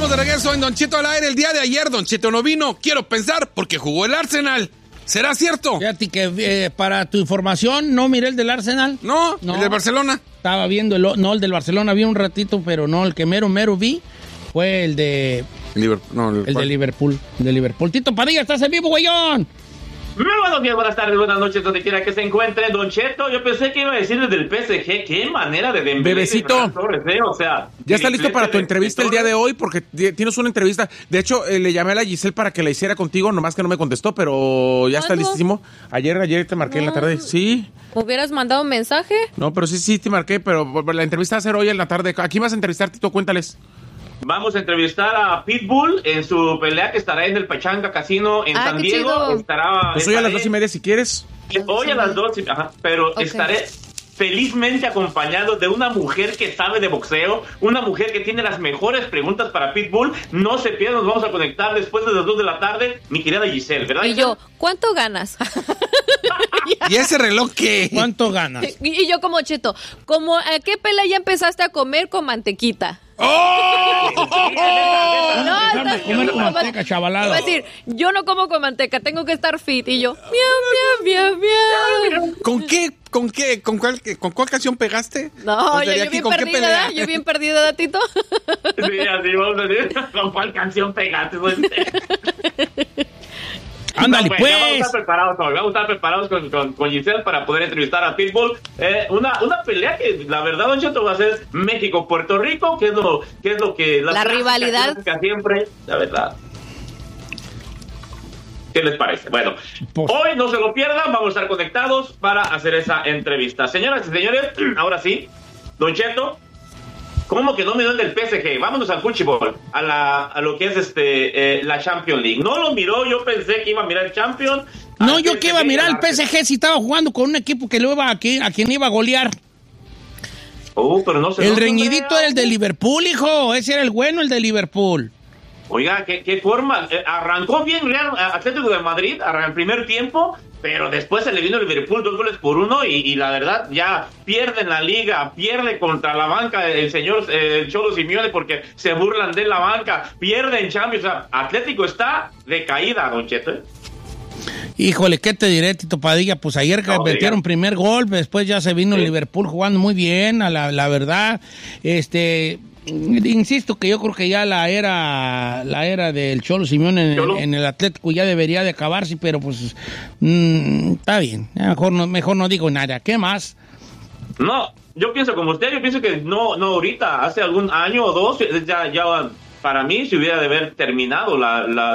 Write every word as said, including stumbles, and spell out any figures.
Estamos de regreso en Don Cheto al aire. El día de ayer Don Cheto no vino, quiero pensar, porque jugó el Arsenal. ¿Será cierto? Fíjate que eh, para tu información, no miré el del Arsenal. No, no, el del Barcelona. Estaba viendo, el, no, el del Barcelona vi un ratito, pero no, el que mero, mero vi fue el de... Liverpool, no, el, el de Liverpool. El de Liverpool. Tito Padilla, ¿estás en vivo, güeyón? Muy buenos días, buenas tardes, buenas noches, donde quiera que se encuentre. Don Cheto, yo pensé que iba a decir desde el P S G. Qué manera de Dembélé. Bebecito, Torres, ¿eh? O sea, ya está listo para tu entrevista el día de hoy, porque tienes una entrevista. De hecho, eh, le llamé a la Giselle para que la hiciera contigo, nomás que no me contestó, pero ya está listísimo. Ayer, ayer te marqué no. en la tarde. Sí. ¿Hubieras mandado un mensaje? No, pero sí, sí te marqué, pero la entrevista va a ser hoy en la tarde. ¿A quién vas a entrevistar, Tito? Cuéntales. Vamos a entrevistar a Pitbull en su pelea que estará en el Pachanga Casino en ah, San Diego. Chido. Estará, pues hoy a las dos y media si quieres. Hoy a las dos, ajá, pero okay. estaré felizmente acompañado de una mujer que sabe de boxeo, una mujer que tiene las mejores preguntas para Pitbull. No se pierdan, nos vamos a conectar después de las dos de la tarde, mi querida Giselle, ¿verdad? Y yo, ¿cuánto ganas? ¿Y ese reloj qué? ¿Cuánto ganas? Y yo como Cheto, ¿cómo, ¿a qué pelea ya empezaste a comer con mantequita? ¡Oh! no, no, comer con manteca, chavalada. Iba a decir, yo no como con manteca, tengo que estar fit. Y yo, miau, miau, miau, miau. ¿Con qué? ¿Con qué? ¿Con cuál, con cuál canción pegaste? No, yo, yo bien perdida, yo bien perdida, Datito. Sí, así vamos a decir, ¿con cuál canción pegaste? Ándale, no, pues, pues. Vamos a estar preparados, vamos a estar preparados con, con, con Giselle para poder entrevistar a Pitbull. Eh, una, una pelea que, la verdad, Don Cheto, va a ser México-Puerto Rico, que es lo, que es lo que... La rivalidad. Siempre, la verdad. ¿Qué les parece? Bueno, pues. hoy no se lo pierdan, vamos a estar conectados para hacer esa entrevista. Señoras y señores, ahora sí, Don Cheto, ¿cómo que no miró el del P S G? Vámonos al fútbol, a, la, a lo que es este eh, la Champions League. No lo miró, yo pensé que iba a mirar el Champions. No, yo que iba a mirar el P S G si estaba jugando con un equipo que lo iba a, quien, a quien iba a golear. Oh, pero no sé. El reñidito era el de Liverpool, hijo. Ese era el bueno, el de Liverpool. Oiga, ¿qué, qué forma? Eh, arrancó bien Real Atlético de Madrid en el primer tiempo, pero después se le vino el Liverpool dos goles por uno y, y la verdad ya pierde en la liga, pierde contra la banca el señor eh, el Cholo Simeone porque se burlan de la banca, pierde en Champions. O sea, Atlético está de caída, Don Cheto. Híjole, ¿qué te diré, Tito Padilla? Pues ayer no, metieron diga. primer gol, después ya se vino sí. el Liverpool jugando muy bien, a la, la verdad. Este... Insisto que yo creo que ya la era la era del Cholo Simeone en, en el Atlético ya debería de acabarse, pero pues mmm, está bien, mejor no, mejor no digo nada. ¿Qué más? No, yo pienso como usted, yo pienso que no, no ahorita, hace algún año o dos, ya, ya para mí se hubiera de haber terminado la, la